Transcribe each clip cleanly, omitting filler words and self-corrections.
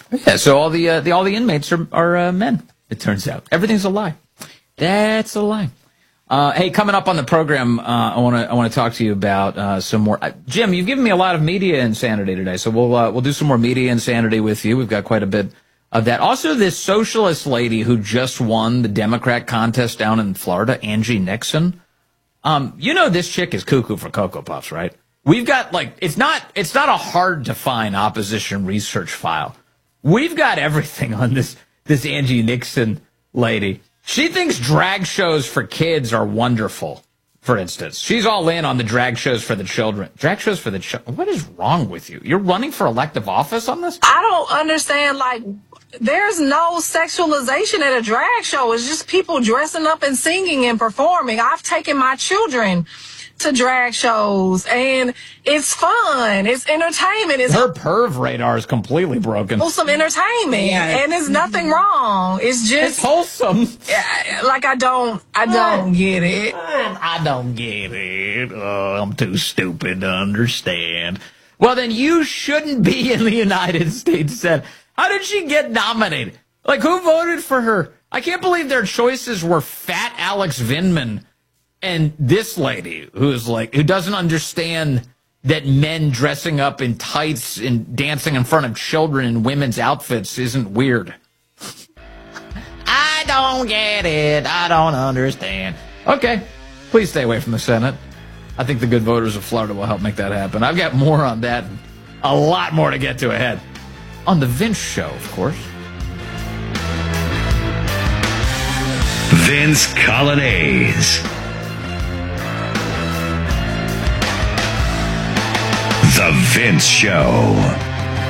Yeah, so all the inmates are men. It turns out everything's a lie. That's a lie. Hey, coming up on the program, I want to talk to you about some more. Jim, you've given me a lot of media insanity today, so we'll do some more media insanity with you. We've got quite a bit of that. Also, this socialist lady who just won the Democrat contest down in Florida, Angie Nixon. This chick is cuckoo for Cocoa Puffs, right? We've got it's not a hard to find opposition research file. We've got everything on this Angie Nixon lady. She thinks drag shows for kids are wonderful, for instance. She's all in on the drag shows for the children. Drag shows for the children? What is wrong with you? You're running for elective office on this? I don't understand, there's no sexualization at a drag show. It's just people dressing up and singing and performing. I've taken my children to drag shows, and it's fun. It's entertainment. Her perv radar is completely broken. Wholesome entertainment, and there's nothing wrong. It's just it's wholesome. I don't get it. I don't get it. Oh, I'm too stupid to understand. Well, then you shouldn't be in the United States Senate. How did she get nominated? Who voted for her? I can't believe their choices were fat Alex Vindman and this lady who doesn't understand that men dressing up in tights and dancing in front of children in women's outfits isn't weird. I don't get it. I don't understand. Okay, please stay away from the Senate. I think the good voters of Florida will help make that happen. I've got more on that and a lot more to get to ahead. On the Vince Show, of course. Vince Colonnese. The Vince Show.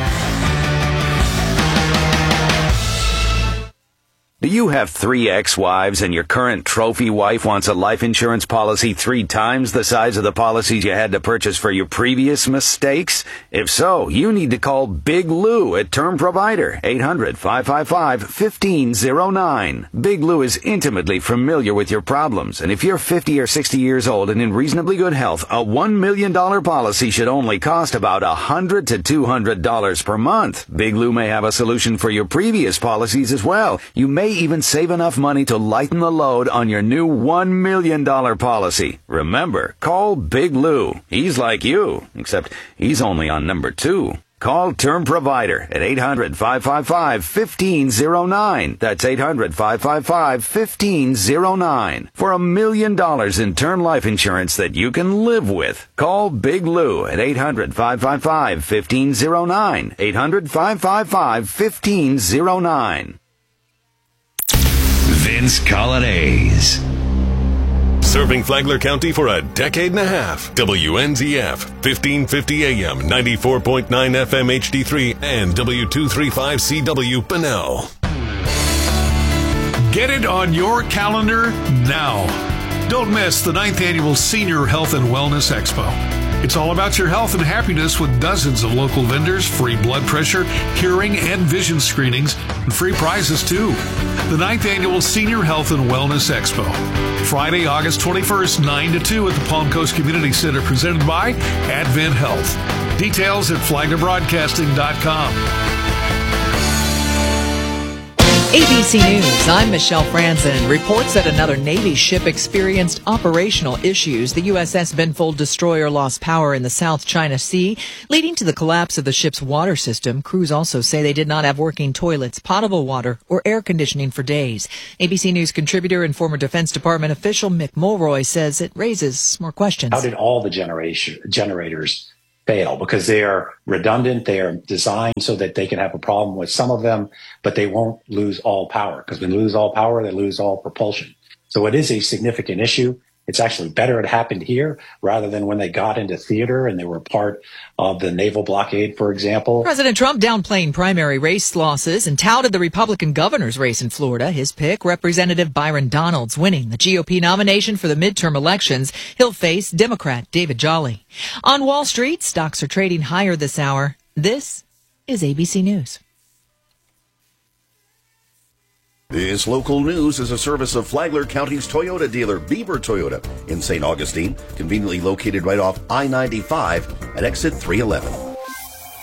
Do you have 3 ex-wives and your current trophy wife wants a life insurance policy 3 times the size of the policies you had to purchase for your previous mistakes? If so, you need to call Big Lou at Term Provider, 800-555-1509. Big Lou is intimately familiar with your problems, and if you're 50 or 60 years old and in reasonably good health, a $1 million policy should only cost about $100 to $200 per month. Big Lou may have a solution for your previous policies as well. You may even save enough money to lighten the load on your new $1 million policy. Remember, call Big Lou. He's like you, except he's only on number 2. Call Term Provider at 800-555-1509. That's 800-555-1509. For $1 million in term life insurance that you can live with. Call Big Lou at 800-555-1509. 800-555-1509. Vince Colonnese. Serving Flagler County for a decade and a half. WNZF, 1550 AM, 94.9 FM HD3, and W235CW Bunnell. Get it on your calendar now. Don't miss the 9th Annual Senior Health and Wellness Expo. It's all about your health and happiness with dozens of local vendors, free blood pressure, hearing, and vision screenings, and free prizes too. The 9th Annual Senior Health and Wellness Expo. Friday, August 21st, 9 to 2 at the Palm Coast Community Center, presented by Advent Health. Details at flaglerbroadcasting.com. ABC News, I'm Michelle Franzen. Reports that another Navy ship experienced operational issues. The USS Benfold destroyer lost power in the South China Sea, leading to the collapse of the ship's water system. Crews also say they did not have working toilets, potable water, or air conditioning for days. ABC News contributor and former Defense Department official Mick Mulroy says it raises more questions. How did all the generators fail? Because they are redundant. They are designed so that they can have a problem with some of them, but they won't lose all power. Because when they lose all power, they lose all propulsion. So it is a significant issue. It's actually better it happened here rather than when they got into theater and they were part of the naval blockade, for example. President Trump downplaying primary race losses and touted the Republican governor's race in Florida. His pick, Representative Byron Donalds, winning the GOP nomination for the midterm elections. He'll face Democrat David Jolly. On Wall Street, stocks are trading higher this hour. This is ABC News. This local news is a service of Flagler County's Toyota dealer, Beaver Toyota, in St. Augustine, conveniently located right off I-95 at exit 311.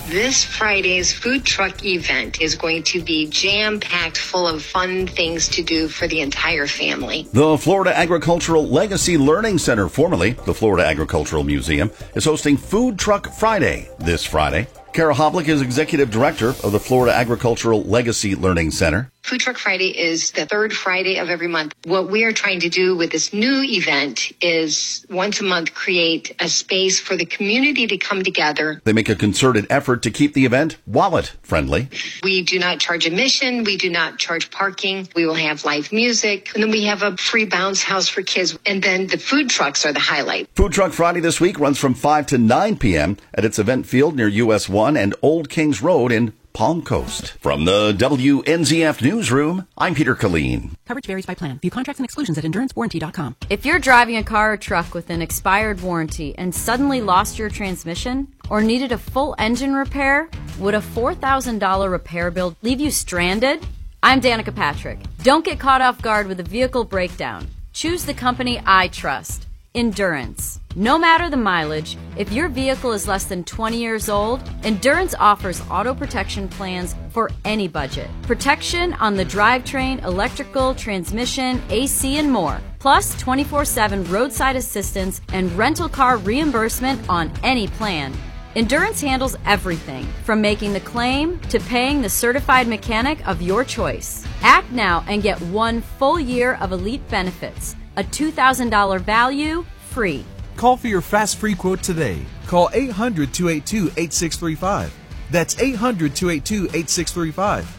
This Friday's food truck event is going to be jam-packed full of fun things to do for the entire family. The Florida Agricultural Legacy Learning Center, formerly the Florida Agricultural Museum, is hosting Food Truck Friday this Friday. Kara Hoblick is executive director of the Florida Agricultural Legacy Learning Center. Food Truck Friday is the third Friday of every month. What we are trying to do with this new event is once a month create a space for the community to come together. They make a concerted effort to keep the event wallet-friendly. We do not charge admission. We do not charge parking. We will have live music. And then we have a free bounce house for kids. And then the food trucks are the highlight. Food Truck Friday this week runs from 5 to 9 p.m. at its event field near US 1 and Old Kings Road in Palm Coast. From the WNZF Newsroom, I'm Peter Colleen. Coverage varies by plan. View contracts and exclusions at endurancewarranty.com. If you're driving a car or truck with an expired warranty and suddenly lost your transmission or needed a full engine repair, would a $4,000 repair bill leave you stranded? I'm Danica Patrick. Don't get caught off guard with a vehicle breakdown. Choose the company I trust. Endurance. No matter the mileage, if your vehicle is less than 20 years old, Endurance offers auto protection plans for any budget. Protection on the drivetrain, electrical, transmission, AC, and more. Plus 24/7 roadside assistance and rental car reimbursement on any plan. Endurance handles everything, from making the claim to paying the certified mechanic of your choice. Act now and get 1 full year of elite benefits. A $2,000 value, free. Call for your fast free quote today. Call 800-282-8635. That's 800-282-8635.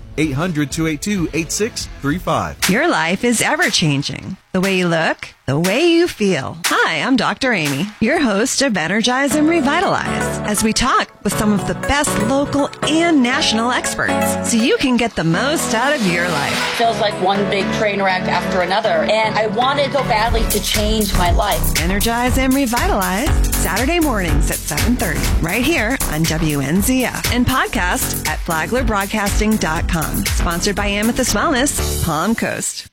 800-282-8635. Your life is ever-changing. The way you look, the way you feel. Hi, I'm Dr. Amy, your host of Energize and Revitalize, as we talk with some of the best local and national experts so you can get the most out of your life. Feels like one big train wreck after another, and I wanted so badly to change my life. Energize and Revitalize, Saturday mornings at 7:30, right here on WNZF, and podcast at flaglerbroadcasting.com. Sponsored by Amethyst Wellness, Palm Coast.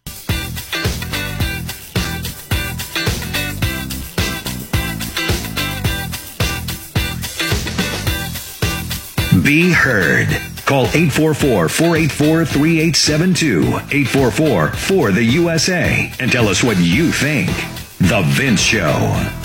Be heard. Call 844-484-3872, 844-4-the-USA, and tell us what you think. The Vince Show.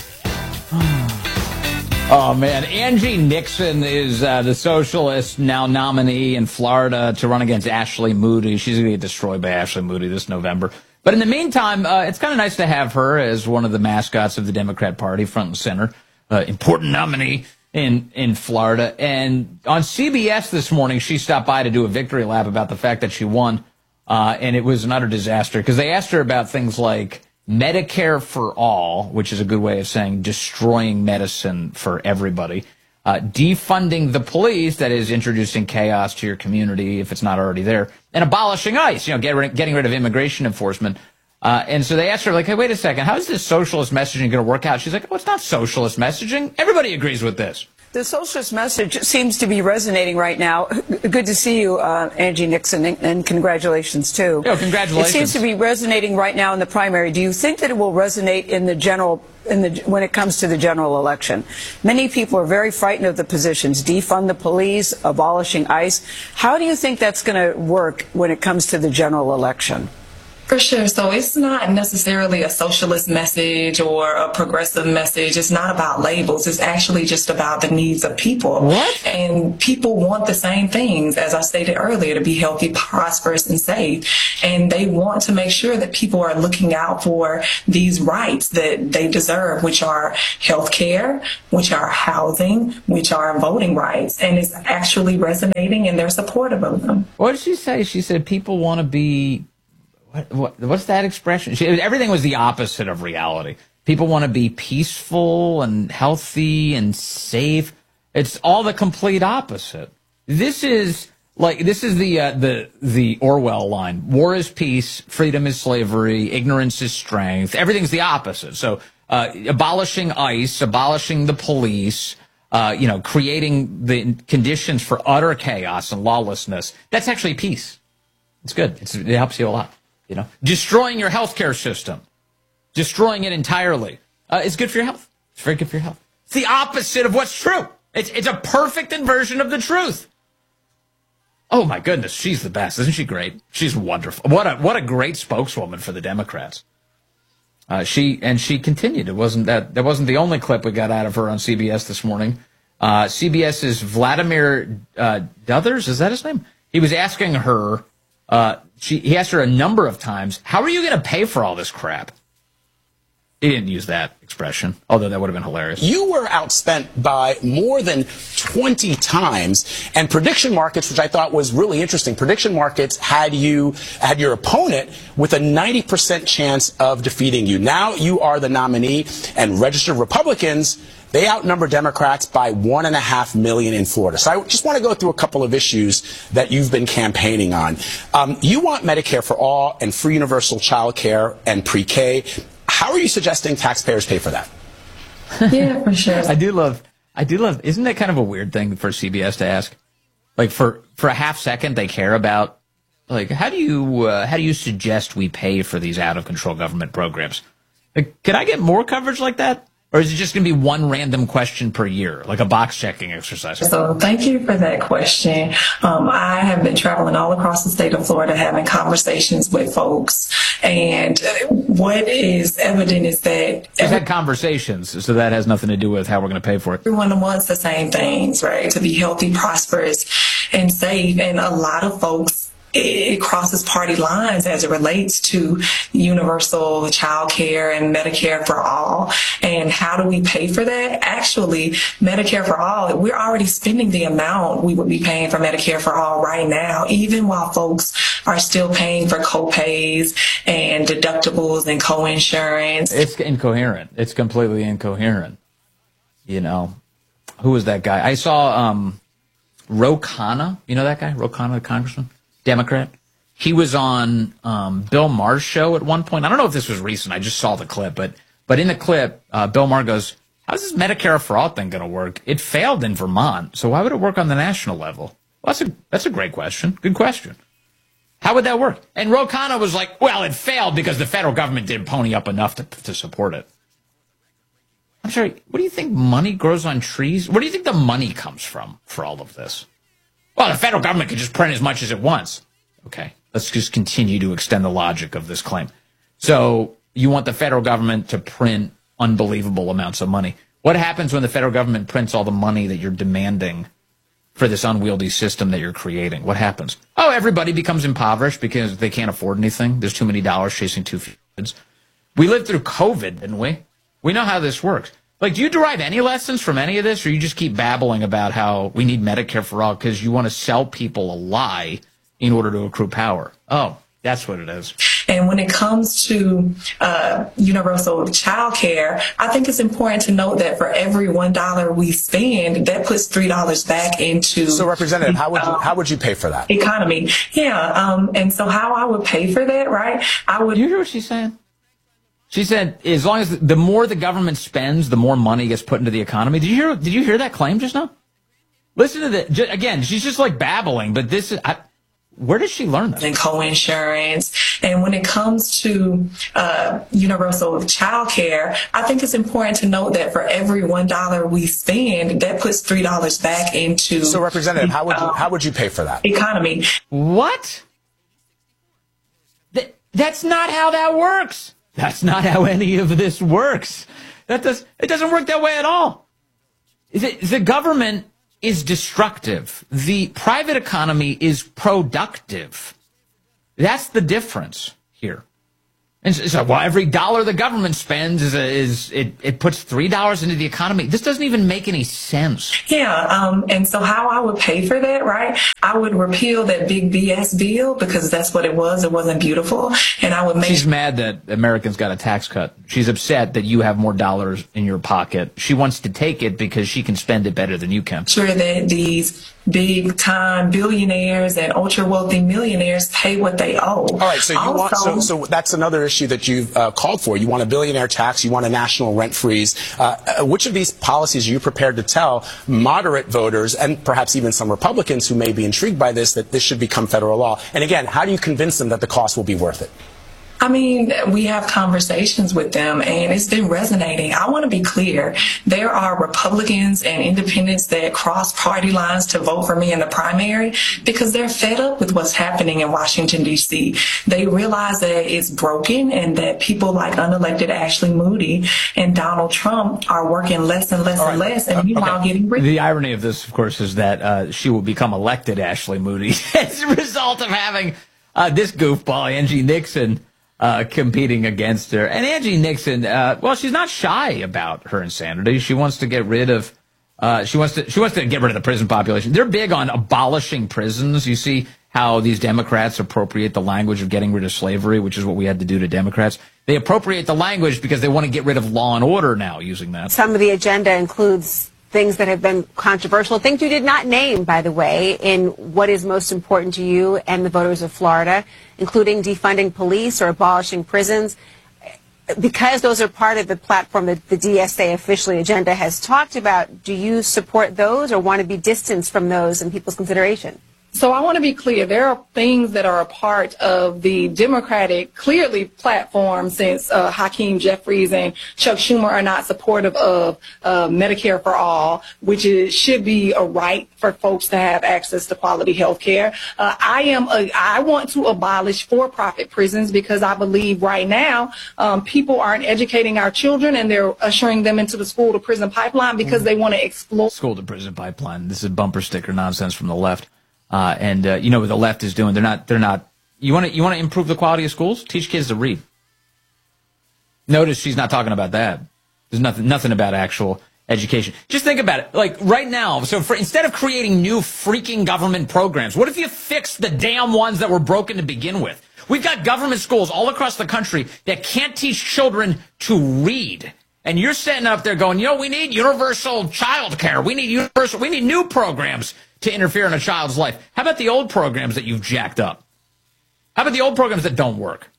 Oh, man. Angie Nixon is the socialist now nominee in Florida to run against Ashley Moody. She's going to get destroyed by Ashley Moody this November. But in the meantime, it's kind of nice to have her as one of the mascots of the Democrat Party, front and center. Important nominee in Florida. And on CBS this morning, she stopped by to do a victory lap about the fact that she won. And it was an utter disaster because they asked her about things like Medicare for all, which is a good way of saying destroying medicine for everybody, defunding the police, that is introducing chaos to your community if it's not already there, and abolishing ICE, getting rid of immigration enforcement. And so they asked her, like, hey, wait a second, how is this socialist messaging going to work out? She's like, well, it's not socialist messaging. Everybody agrees with this. The socialist message seems to be resonating right now. Good to see you, Angie Nixon, and congratulations, too. Yeah, congratulations. It seems to be resonating right now in the primary. Do you think that it will resonate in the general, when it comes to the general election? Many people are very frightened of the positions, defund the police, abolishing ICE. How do you think that's going to work when it comes to the general election? For sure. So it's not necessarily a socialist message or a progressive message. It's not about labels. It's actually just about the needs of people. What? And people want the same things, as I stated earlier, to be healthy, prosperous, and safe. And they want to make sure that people are looking out for these rights that they deserve, which are health care, which are housing, which are voting rights. And it's actually resonating, and they're supportive of them. What did she say? She said people want to be... What's that expression? Everything was the opposite of reality. People want to be peaceful and healthy and safe. It's all the complete opposite. This is the Orwell line. War is peace, freedom is slavery, ignorance is strength. Everything's the opposite. So abolishing ICE, abolishing the police, creating the conditions for utter chaos and lawlessness. That's actually peace. It's good. It helps you a lot. Destroying your healthcare system, destroying it entirely, is good for your health. It's very good for your health. It's the opposite of what's true. It's a perfect inversion of the truth. Oh my goodness, she's the best. Isn't she great? She's wonderful. What a great spokeswoman for the Democrats. She continued. That wasn't the only clip we got out of her on CBS this morning. CBS's Vladimir Duthers, is that his name? He was asking her, he asked her a number of times, how are you going to pay for all this crap? He didn't use that expression, although that would have been hilarious. You were outspent by more than 20 times, and prediction markets, which I thought was really interesting, prediction markets had your opponent with a 90% chance of defeating you. Now you are the nominee, and registered Republicans, they outnumber Democrats by 1.5 million in Florida. So I just want to go through a couple of issues that you've been campaigning on. You want Medicare for all and free universal child care and pre-K. How are you suggesting taxpayers pay for that? Yeah, for sure. I do love, isn't that kind of a weird thing for CBS to ask? Like for a half second, they care about, like, how do you suggest we pay for these out of control government programs? Like, can I get more coverage like that? Or is it just going to be one random question per year, like a box checking exercise? So thank you for that question. I have been traveling all across the state of Florida having conversations with folks. And what is evident is that We've had conversations, so that has nothing to do with how we're going to pay for it. Everyone wants the same things, right? To be healthy, prosperous, and safe. And a lot of folks, it crosses party lines as it relates to universal child care and Medicare for all. And how do we pay for that? Actually, Medicare for all, we're already spending the amount we would be paying for Medicare for all right now, even while folks are still paying for co-pays and deductibles and co-insurance. It's incoherent. It's completely incoherent. You know, who was that guy? I saw Ro Khanna. You know that guy? Ro Khanna, the congressman? Democrat. He was on Bill Maher's show at one point. I don't know if this was recent. I just saw the clip. But in the clip, Bill Maher goes, how's this Medicare for all thing going to work? It failed in Vermont, so why would it work on the national level? Well, that's a great question. Good question. How would that work? And Ro Khanna was like, well, it failed because the federal government didn't pony up enough to support it. I'm sorry, what do you think money grows on trees? Where do you think the money comes from for all of this? Well, the federal government can just print as much as it wants. Okay, let's just continue to extend the logic of this claim. So you want the federal government to print unbelievable amounts of money. What happens when the federal government prints all the money that you're demanding for this unwieldy system that you're creating? What happens? Oh, everybody becomes impoverished because they can't afford anything. There's too many dollars chasing too few kids. We lived through COVID, didn't we? We know how this works. Like, do you derive any lessons from any of this, or you just keep babbling about how we need Medicare for all because you want to sell people a lie in order to accrue power? Oh, that's what it is. And when it comes to universal child care, I think it's important to note that for every $1 we spend, that puts $3 back into. So, Representative, how would you pay for that? Economy. Yeah. And so how I would pay for that, right? You hear what she's saying? She said, as long as the more the government spends, the more money gets put into the economy. Did you hear that claim just now? Listen to that. Again, she's just like babbling, but this is, where did she learn that? And co-insurance. And when it comes to universal child care, I think it's important to note that for every $1 we spend, that puts $3 back into. So, Representative, how would you pay for that? Economy. What? That's not how that works. That's not how any of this works. It doesn't work that way at all. The government is destructive. The private economy is productive. That's the difference here. And so, well, every dollar the government spends it puts $3 into the economy. This doesn't even make any sense. Yeah, and so how I would pay for that, right? I would repeal that big BS bill because that's what it was. It wasn't beautiful, and I would make. She's mad that Americans got a tax cut. She's upset that you have more dollars in your pocket. She wants to take it because she can spend it better than you can. Sure that these big-time billionaires and ultra-wealthy millionaires pay what they owe. All right, so so that's another issue that you've called for. You want a billionaire tax. You want a national rent freeze. Which of these policies are you prepared to tell moderate voters and perhaps even some Republicans who may be intrigued by this that this should become federal law? And again, how do you convince them that the cost will be worth it? I mean, we have conversations with them, and it's been resonating. I want to be clear. There are Republicans and independents that cross party lines to vote for me in the primary because they're fed up with what's happening in Washington, D.C. They realize that it's broken and that people like unelected Ashley Moody and Donald Trump are working less and less and less, and meanwhile getting rid. The irony of this, of course, is that she will become elected Ashley Moody as a result of having this goofball, Angie Nixon, competing against her. And Angie Nixon, well, she's not shy about her insanity. She wants to get rid of, she wants to get rid of the prison population. They're big on abolishing prisons. You see how these Democrats appropriate the language of getting rid of slavery, which is what we had to do to Democrats. They appropriate the language because they want to get rid of law and order now using that. Some of the agenda includes things that have been controversial, things you did not name, by the way, in what is most important to you and the voters of Florida, including defunding police or abolishing prisons. Because those are part of the platform that the DSA officially agenda has talked about, do you support those or want to be distanced from those in people's consideration? So I want to be clear. There are things that are a part of the Democratic, clearly, platform since Hakeem Jeffries and Chuck Schumer are not supportive of Medicare for all, which should be a right for folks to have access to quality health care. I want to abolish for-profit prisons because I believe right now people aren't educating our children and they're ushering them into the school-to-prison pipeline because they want to explore. School-to-prison pipeline. This is bumper sticker nonsense from the left. You know what the left is doing. They're not, you want to improve the quality of schools? Teach kids to read. Notice she's not talking about that. There's nothing about actual education. Just think about it. Like right now, instead of creating new freaking government programs, what if you fix the damn ones that were broken to begin with? We've got government schools all across the country that can't teach children to read. And you're sitting up there going, we need universal child care. We need new programs to interfere in a child's life. How about the old programs that you've jacked up? How about the old programs that don't work?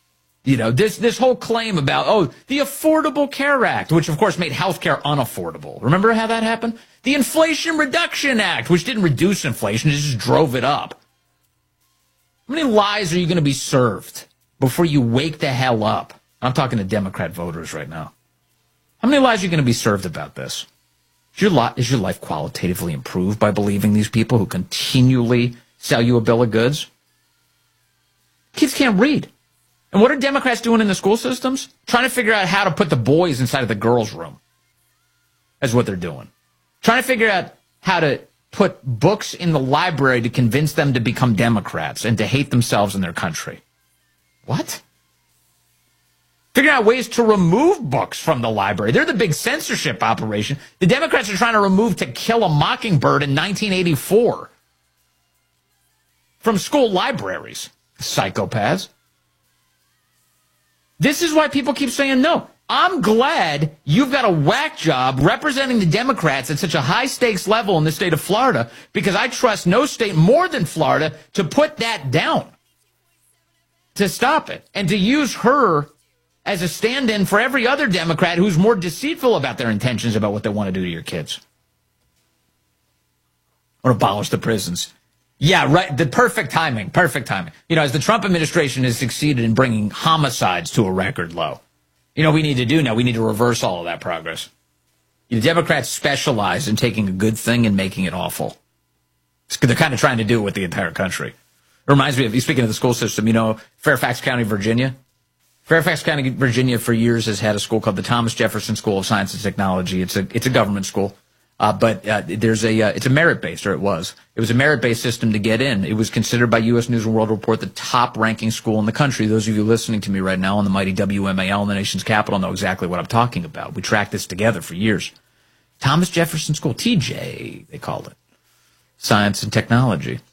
This whole claim about, the Affordable Care Act, which of course made health care unaffordable. Remember how that happened? The Inflation Reduction Act, which didn't reduce inflation, it just drove it up. How many lies are you going to be served before you wake the hell up? I'm talking to Democrat voters right now. How many lies are you going to be served about this? Is your life qualitatively improved by believing these people who continually sell you a bill of goods? Kids can't read. And what are Democrats doing in the school systems? Trying to figure out how to put the boys inside of the girls' room. That's what they're doing. Trying to figure out how to put books in the library to convince them to become Democrats and to hate themselves and their country. What? Figuring out ways to remove books from the library. They're the big censorship operation. The Democrats are trying to remove To Kill a Mockingbird in 1984 from school libraries. Psychopaths. This is why people keep saying no. I'm glad you've got a whack job representing the Democrats at such a high-stakes level in the state of Florida, because I trust no state more than Florida to put that down, to stop it, and to use her as a stand-in for every other Democrat who's more deceitful about their intentions about what they want to do to your kids. Or abolish the prisons. Yeah, right. The perfect timing. Perfect timing. As the Trump administration has succeeded in bringing homicides to a record low. We need to do now? We need to reverse all of that progress. The Democrats specialize in taking a good thing and making it awful. They're kind of trying to do it with the entire country. It reminds me of, speaking of the school system, Fairfax County, Virginia. Fairfax County, Virginia, for years has had a school called the Thomas Jefferson School of Science and Technology. It's a government school, but it's a merit-based, or it was. It was a merit-based system to get in. It was considered by U.S. News and World Report the top-ranking school in the country. Those of you listening to me right now on the mighty WMAL in the nation's capital know exactly what I'm talking about. We tracked this together for years. Thomas Jefferson School, TJ, they called it. Science and Technology.